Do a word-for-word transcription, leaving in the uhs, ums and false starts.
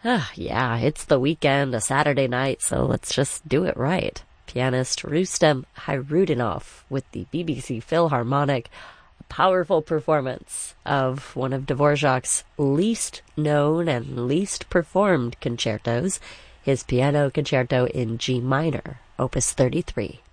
Ah, yeah, it's the weekend, a Saturday night, so let's just do it right. Pianist Rustem Hayruddinov with the B B C Philharmonic, a powerful performance of one of Dvorak's least known and least performed concertos, his piano concerto in G minor, opus thirty-three.